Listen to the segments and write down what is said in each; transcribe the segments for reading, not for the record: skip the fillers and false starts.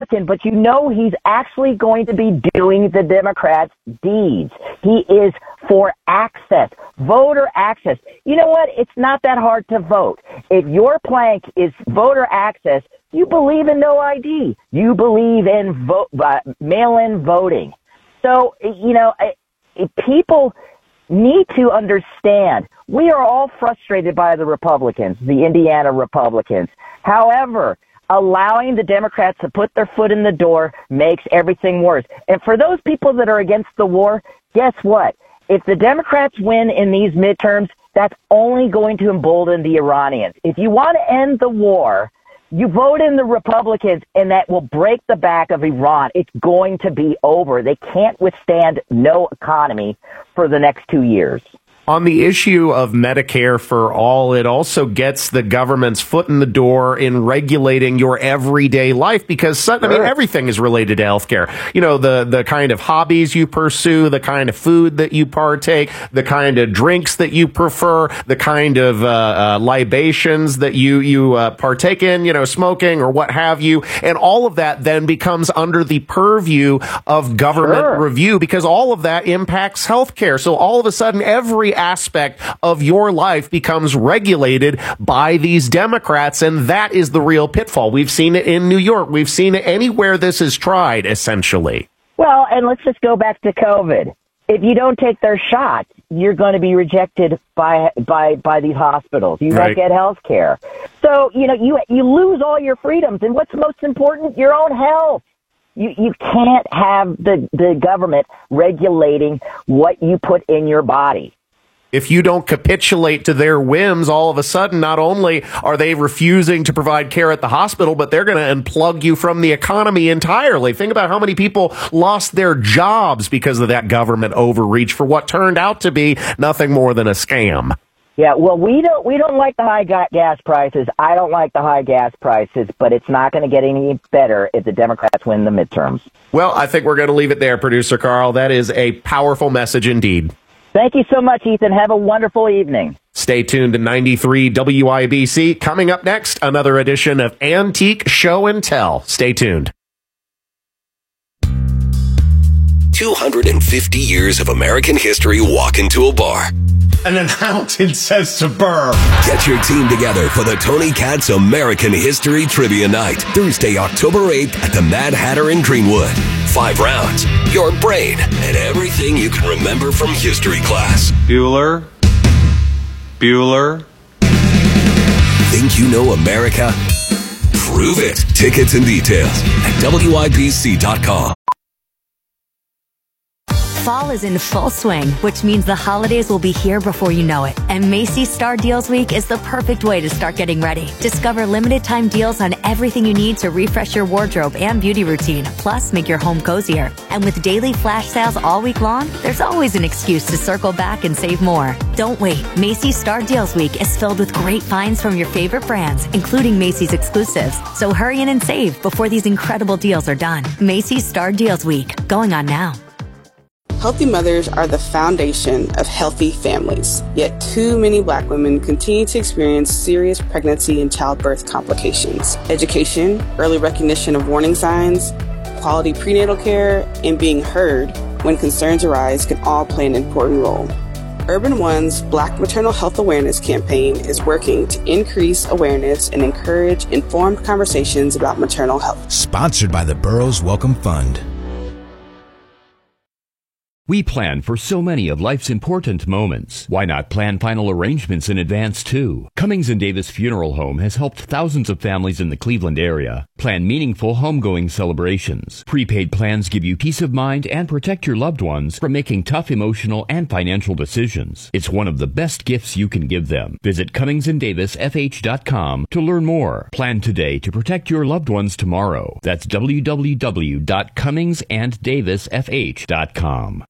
Republican, but you know he's actually going to be doing the Democrats' deeds. He is for access, voter access. You know what? It's not that hard to vote. If your plank is voter access, you believe in no ID. You believe in mail-in voting. So, you know, people need to understand we are all frustrated by the Republicans, the Indiana Republicans. However, allowing the Democrats to put their foot in the door makes everything worse. And for those people that are against the war, guess what? If the Democrats win in these midterms, that's only going to embolden the Iranians. If you want to end the war, you vote in the Republicans, and that will break the back of Iran. It's going to be over. They can't withstand no economy for the next 2 years. On the issue of Medicare for all, it also gets the government's foot in the door in regulating your everyday life because, I mean, everything is related to healthcare. You know, the kind of hobbies you pursue, the kind of food that you partake, the kind of drinks that you prefer, the kind of libations that you partake in, you know, smoking or what have you. And all of that then becomes under the purview of government review because all of that impacts healthcare. So all of a sudden, every aspect of your life becomes regulated by these Democrats, and that is the real pitfall. We've seen it in New York. We've seen it anywhere this is tried, essentially. Well, and let's just go back to COVID. If you don't take their shot, you're going to be rejected by these hospitals. You won't get health care. So, you know, you lose all your freedoms. And what's most important? Your own health. You can't have the government regulating what you put in your body. If you don't capitulate to their whims, all of a sudden, not only are they refusing to provide care at the hospital, but they're going to unplug you from the economy entirely. Think about how many people lost their jobs because of that government overreach for what turned out to be nothing more than a scam. Yeah, well, we don't like the high gas prices. I don't like the high gas prices, but it's not going to get any better if the Democrats win the midterms. Well, I think we're going to leave it there, Producer Carl. That is a powerful message indeed. Thank you so much, Ethan. Have a wonderful evening. Stay tuned to 93 WIBC. Coming up next, another edition of Antique Show and Tell. Stay tuned. 250 years of American history walk into a bar. And an ounce says to burr. Get your team together for the Tony Katz American History Trivia Night, Thursday, October 8th at the Mad Hatter in Greenwood. 5 rounds, your brain, and everything you can remember from history class. Bueller. Think you know America? Prove it. Tickets and details at WIBC.com. Fall is in full swing, which means the holidays will be here before you know it. And Macy's Star Deals Week is the perfect way to start getting ready. Discover limited time deals on everything you need to refresh your wardrobe and beauty routine, plus make your home cozier. And with daily flash sales all week long, there's always an excuse to circle back and save more. Don't wait. Macy's Star Deals Week is filled with great finds from your favorite brands, including Macy's exclusives. So hurry in and save before these incredible deals are done. Macy's Star Deals Week, going on now. Healthy mothers are the foundation of healthy families, yet too many Black women continue to experience serious pregnancy and childbirth complications. Education, early recognition of warning signs, quality prenatal care, and being heard when concerns arise can all play an important role. Urban One's Black Maternal Health Awareness campaign is working to increase awareness and encourage informed conversations about maternal health. Sponsored by the Burroughs Welcome Fund. We plan for so many of life's important moments. Why not plan final arrangements in advance, too? Cummings & Davis Funeral Home has helped thousands of families in the Cleveland area plan meaningful homegoing celebrations. Prepaid plans give you peace of mind and protect your loved ones from making tough emotional and financial decisions. It's one of the best gifts you can give them. Visit CummingsandDavisFH.com to learn more. Plan today to protect your loved ones tomorrow. That's www.CummingsandDavisFH.com.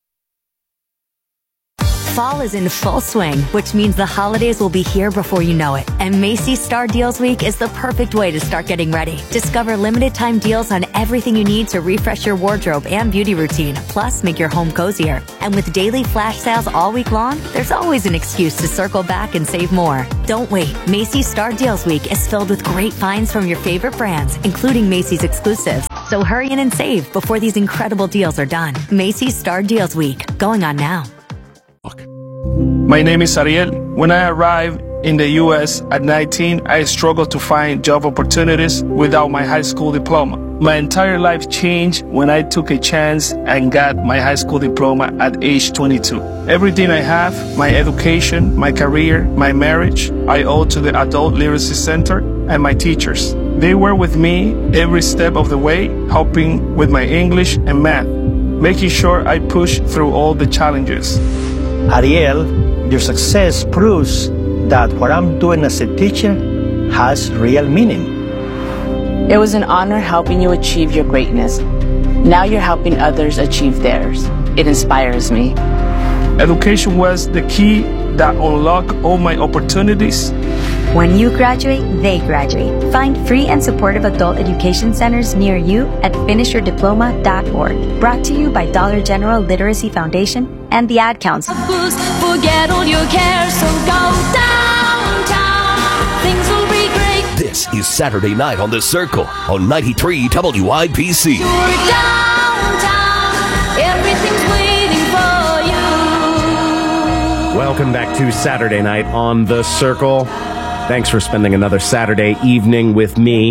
Fall is in full swing, which means the holidays will be here before you know it. And Macy's Star Deals Week is the perfect way to start getting ready. Discover limited time deals on everything you need to refresh your wardrobe and beauty routine, plus make your home cozier. And with daily flash sales all week long, there's always an excuse to circle back and save more. Don't wait. Macy's Star Deals Week is filled with great finds from your favorite brands, including Macy's exclusives. So hurry in and save before these incredible deals are done. Macy's Star Deals Week, going on now. My name is Ariel. When I arrived in the U.S. at 19, I struggled to find job opportunities without my high school diploma. My entire life changed when I took a chance and got my high school diploma at age 22. Everything I have, my education, my career, my marriage, I owe to the Adult Literacy Center and my teachers. They were with me every step of the way, helping with my English and math, making sure I push through all the challenges. Ariel, your success proves that what I'm doing as a teacher has real meaning. It was an honor helping you achieve your greatness. Now you're helping others achieve theirs. It inspires me. Education was the key that unlocked all my opportunities. When you graduate, they graduate. Find free and supportive adult education centers near you at finishyourdiploma.org. Brought to you by Dollar General Literacy Foundation and the Ad Council. Forget all your cares, so go downtown. Things will be great. This is Saturday Night on The Circle on 93 WIBC. You're downtown. Everything's waiting for you. Welcome back to Saturday Night on The Circle. Thanks for spending another Saturday evening with me.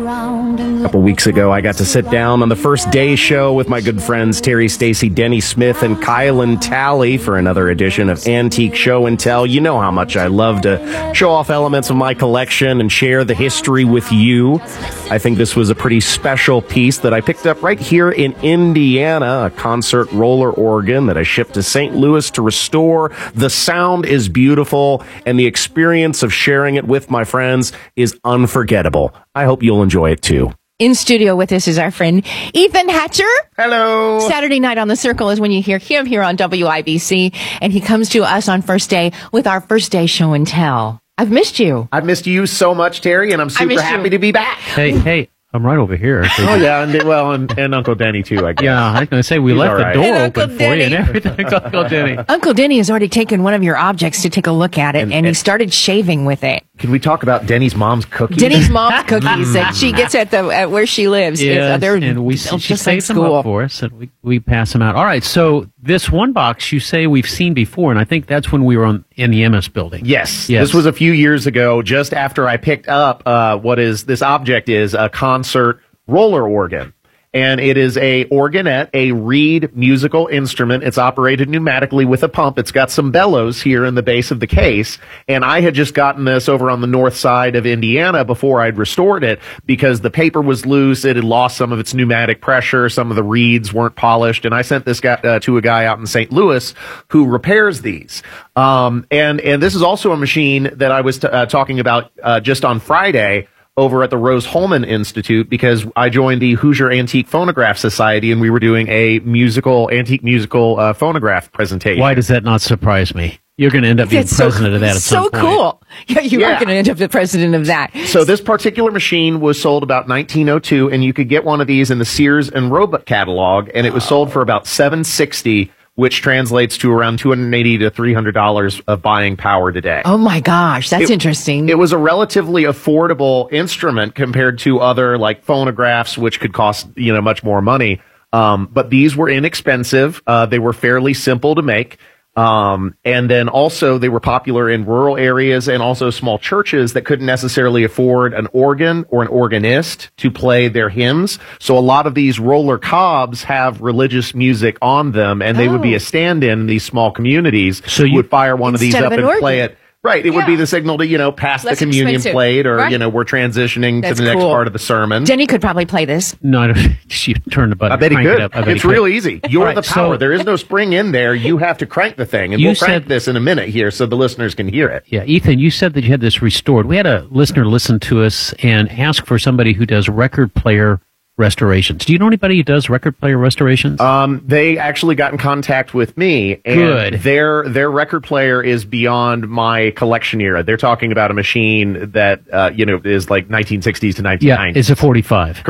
A couple weeks ago, I got to sit down on the first day show with my good friends Terry Stacy, Denny Smith, and Kylan Talley for another edition of Antique Show and Tell. You know how much I love to show off elements of my collection and share the history with you. I think this was a pretty special piece that I picked up right here in Indiana, a concert roller organ that I shipped to St. Louis to restore. The sound is beautiful, and the experience of sharing it with my friends is unforgettable. I hope you'll enjoy it too. In studio with us is our friend Ethan Hatcher. Hello. Saturday Night on The Circle is when you hear him here on WIBC, and he comes to us on first day with our first day show and tell. I've missed you. I've missed you so much, Terry, and I'm super happy to be back. Hey, I'm right over here. Oh, yeah, and Uncle Denny, too, I guess. Yeah, I was going to say, we left the door open for you and everything. Uncle Denny. Uncle Denny has already taken one of your objects to take a look at it, and he started shaving with it. Can we talk about Denny's mom's cookies? Denny's mom's cookies that she gets at where she lives. Yes, and she saves them up for us, and we pass them out. All right, so this one box you say we've seen before, and I think that's when we were in the MS building. Yes. This was a few years ago, just after I picked up this object is a concert roller organ. And it is a organette, a reed musical instrument. It's operated pneumatically with a pump. It's got some bellows here in the base of the case. And I had just gotten this over on the north side of Indiana before I'd restored it because the paper was loose. It had lost some of its pneumatic pressure. Some of the reeds weren't polished. And I sent this guy to a guy out in St. Louis who repairs these. And this is also a machine that I was talking about just on Friday over at the Rose-Hulman Institute because I joined the Hoosier Antique Phonograph Society and we were doing a antique musical phonograph presentation. Why does that not surprise me? You're going to end up being president of that at some point. So cool. Yeah, you are going to end up the president of that. So this particular machine was sold about 1902 and you could get one of these in the Sears and Roebuck catalog and it was sold for about $760, which translates to around $280 to $300 of buying power today. Oh my gosh, that's interesting. It was a relatively affordable instrument compared to other like phonographs, which could cost much more money. But these were inexpensive. They were fairly simple to make. And then also they were popular in rural areas and also small churches that couldn't necessarily afford an organ or an organist to play their hymns. So a lot of these roller cobs have religious music on them and they would be a stand-in these small communities. So you would fire one of these up and play it. Right. It would be the signal to, pass the communion plate or, we're transitioning to the next part of the sermon. Denny could probably play this. No, she turned the button. I bet he could. It's real easy. You're the power. There is no spring in there. You have to crank the thing. And we'll crank this in a minute here so the listeners can hear it. Yeah. Ethan, you said that you had this restored. We had a listener listen to us and ask for somebody who does record player restorations. Do you know anybody who does record player restorations? They actually got in contact with me. And Good. Their record player is beyond my collection era. They're talking about a machine that, is like 1960s to 1990s. Yeah, it's a 45.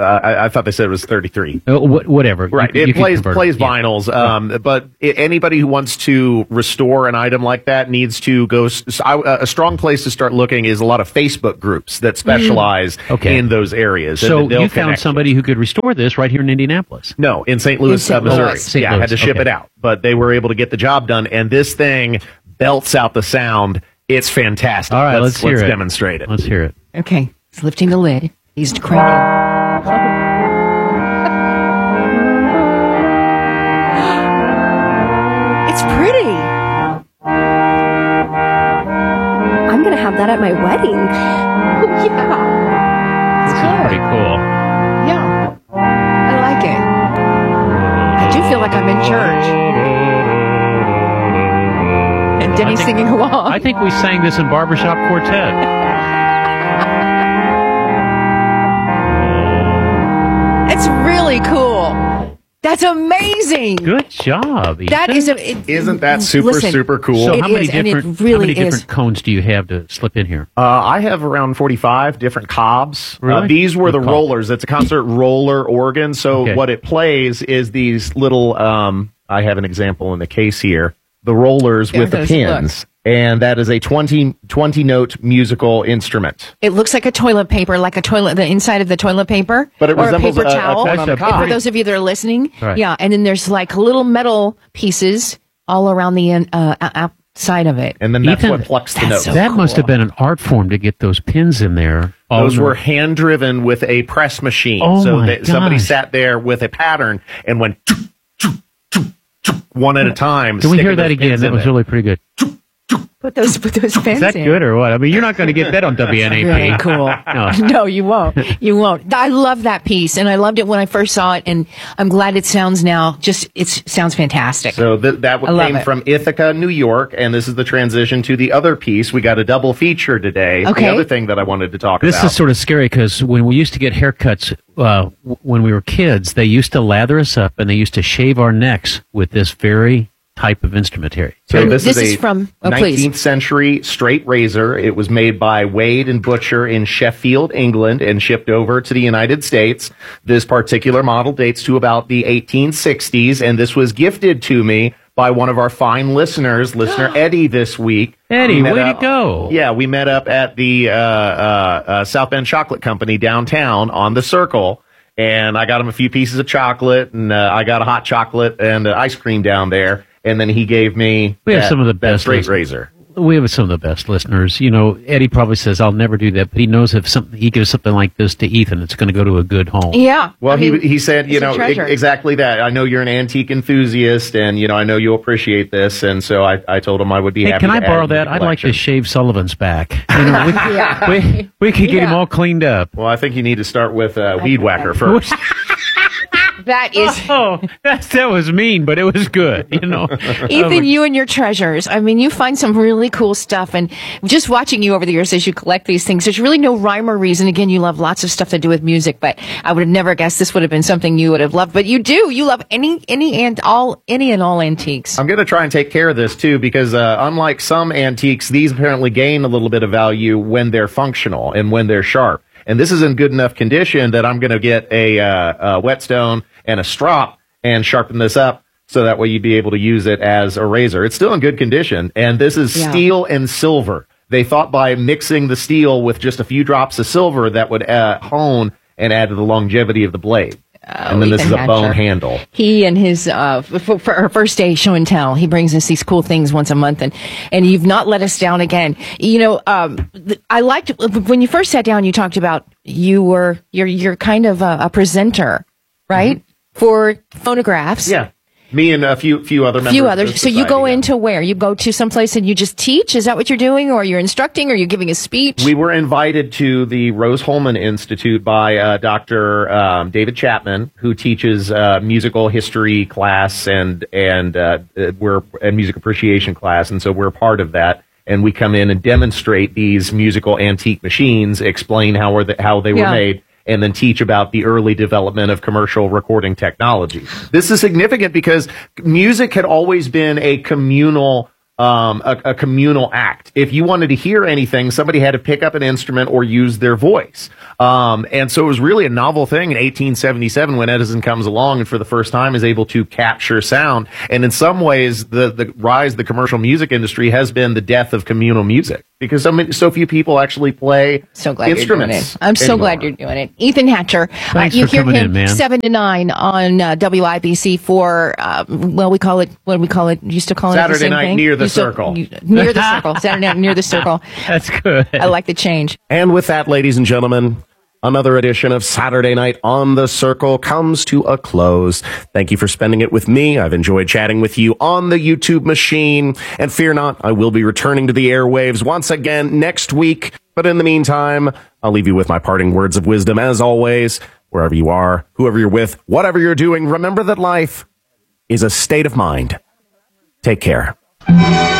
I thought they said it was 33. Whatever. Right. It plays vinyls. But anybody who wants to restore an item like that needs to go. A strong place to start looking is a lot of Facebook groups that specialize in those areas. So you found somebody anybody who could restore this right here in Indianapolis? No, in St. Louis, Missouri. St. Yeah, I had to Louis, ship okay. it out, but they were able to get the job done, and this thing belts out the sound. It's fantastic. All right, let's hear it. Demonstrate it. Let's hear it. Okay, he's lifting the lid. He's cranking. It's pretty. I'm going to have that at my wedding. Yeah. This is pretty cool. Yeah. I like it. I do feel like I'm in church. And Denny's singing along. I think we sang this in Barbershop Quartet. It's really cool. That's amazing. Good job. Ethan. That is Isn't that super cool? So It how many is, and it different really how many is. different cones do you have to slip in here? I have around 45 different cobs. Really? These were Good the call. rollers. It's a concert roller organ. So Okay. what it plays is these little, I have an example in the case here, the rollers There with the it is, pins. And that is a 20 note musical instrument. It looks like a toilet paper, like a toilet, the inside of the toilet paper. But it or a resembles paper a towel. cone on a And cob. for those of you that are listening, Right. yeah. And then there's like little metal pieces all around the outside of it. And then that's Ethan, what plucks the that's notes. so That must have been an art form to get those pins in there. Those were hand driven with a press machine. Oh so my somebody gosh. sat there with a pattern and went one at a time. Can we hear sticking that those again? pins That in was there. really pretty good. Put those pins Is that in. good or what? I mean, you're not going to get that on WNAP. Really cool. No. No, you won't. You won't. I love that piece, and I loved it when I first saw it, and I'm glad it sounds now. It sounds fantastic. So that I love came it. from Ithaca, New York, and this is the transition to the other piece. We got a double feature today. Okay. The other thing that I wanted to talk This about. is sort of scary because when we used to get haircuts when we were kids, they used to lather us up and they used to shave our necks with this very type of instrumentary. So this is a from 19th century straight razor. It was made by Wade and Butcher in Sheffield, England, and shipped over to the United States. This particular model dates to about the 1860s, and this was gifted to me by one of our fine listeners, listener Eddie, this week. Eddie, We met way to up- go. Yeah, we met up at the South Bend Chocolate Company downtown on the Circle. And I got him a few pieces of chocolate, and I got a hot chocolate and ice cream down there. And then he gave me We have some of the that best straight listeners. razor. We have some of the best listeners. You know, Eddie probably says, I'll never do that, but he knows if he gives something like this to Ethan, it's going to go to a good home. Yeah. Well, I mean, he said, it's a treasure. exactly that. I know you're an antique enthusiast, and, I know you'll appreciate this. And so I told him I would be Hey, happy can to I add borrow it to that? the I'd like to collection. shave Sullivan's back. You know, Yeah. we could get him Yeah. all cleaned up. Well, I think you need to start with Weed Whacker first. That is. Oh, that was mean, but it was good, you know. Ethan, you and your treasures. I mean, you find some really cool stuff. And just watching you over the years as you collect these things, there's really no rhyme or reason. Again, you love lots of stuff to do with music, but I would have never guessed this would have been something you would have loved. But you do. You love any and all antiques. I'm going to try and take care of this, too, because unlike some antiques, these apparently gain a little bit of value when they're functional and when they're sharp. And this is in good enough condition that I'm going to get a whetstone and a strop and sharpen this up so that way you'd be able to use it as a razor. It's still in good condition, and this is steel and silver. They thought by mixing the steel with just a few drops of silver that would hone and add to the longevity of the blade. And then this is Ethan a bone Hatcher. handle. He and his for our first day show and tell, he brings us these cool things once a month, and you've not let us down again. You know, I liked when you first sat down. You talked about you're kind of a presenter, right? For phonographs. Yeah. Me and a few other members. Few of others. the So you go society, into where? You go to someplace and you just teach? Is that what you're doing? Or you're instructing? Or you're giving a speech? We were invited to the Rose Holman Institute by Dr. David Chapman, who teaches musical history class and we're a music appreciation class, and so we're part of that. And we come in and demonstrate these musical antique machines, explain how they were made, and then teach about the early development of commercial recording technology. This is significant because music had always been a communal a communal act. If you wanted to hear anything, somebody had to pick up an instrument or use their voice. And so it was really a novel thing in 1877 when Edison comes along and for the first time is able to capture sound. And in some ways, the rise of the commercial music industry has been the death of communal music. because so few people actually play so glad instruments. You're doing it. I'm so glad you're doing it. Ethan Hatcher, Thanks you for hear coming him in, man. 7 to 9 on WIBC for, we call it, what do we call it? Used to call it the Saturday same night thing? near the circle. Near the circle. Saturday night near the circle. That's good. I like the change. And with that, ladies and gentlemen, another edition of Saturday Night on the Circle comes to a close. Thank you for spending it with me. I've enjoyed chatting with you on the YouTube machine. And fear not, I will be returning to the airwaves once again next week. But in the meantime, I'll leave you with my parting words of wisdom. As always, wherever you are, whoever you're with, whatever you're doing, remember that life is a state of mind. Take care.